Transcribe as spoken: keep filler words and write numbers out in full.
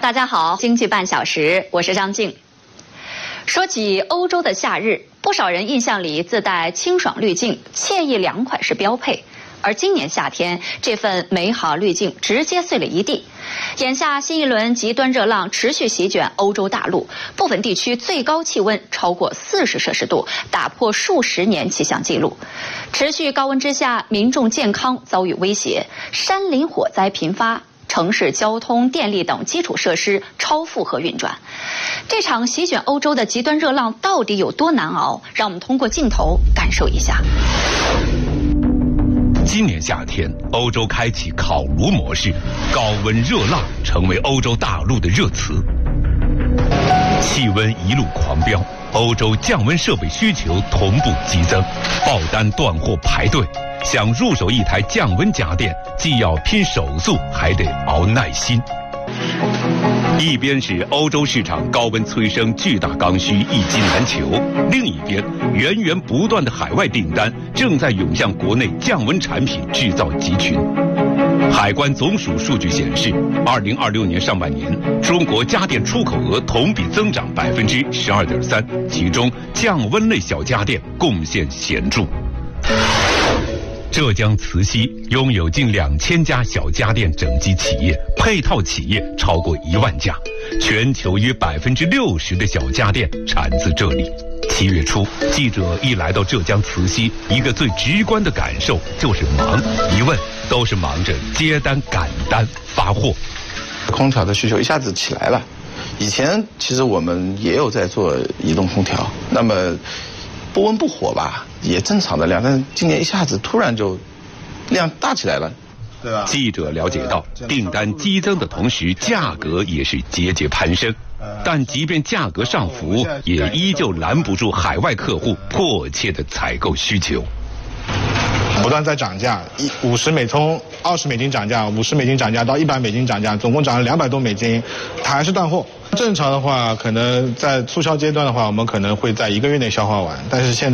大家好，经济半小时，我是张静。说起欧洲的夏日，不少人印象里自带清爽滤镜，惬意凉快是标配。而今年夏天，这份美好滤镜直接碎了一地。眼下新一轮极端热浪持续席卷欧洲大陆，部分地区最高气温超过四十摄氏度，打破数十年气象记录。持续高温之下，民众健康遭遇威胁，山林火灾频发。城市交通、电力等基础设施超负荷运转，这场席卷欧洲的极端热浪到底有多难熬？让我们通过镜头感受一下。 今年夏天，欧洲开启烤炉模式，高温热浪成为欧洲大陆的热词。气温一路狂飙，欧洲降温设备需求同步激增，爆单断货排队。想入手一台降温家电，既要拼手速，还得熬耐心。一边是欧洲市场高温催生巨大刚需一机难求，另一边源源不断的海外订单正在涌向国内降温产品制造集群。海关总署数据显示，二零二六年上半年，中国家电出口额同比增长百分之十二点三，其中降温类小家电贡献显著。浙江慈溪拥有近两千家小家电整机企业，配套企业超过一万家，全球约百分之六十的小家电产自这里。七月初，记者一来到浙江慈溪，一个最直观的感受就是忙，一问都是忙着接单、赶单、发货。 空调的需求一下子起来了，以前其实我们也有在做移动空调，那么不温不火吧，也正常的量，但是今年一下子突然就量大起来了，对吧？ 记者了解到，订单激增的同时，价格也是节节攀升。但即便价格上浮，也依旧拦不住海外客户迫切的采购需求。 不断在涨价，一五十美从二十美金涨价，五十美金涨价到一百美金涨价，总共涨了两百多美金，它还是断货。正常的话，可能在促销阶段的话，我们可能会在一个月内消化完，但是现在。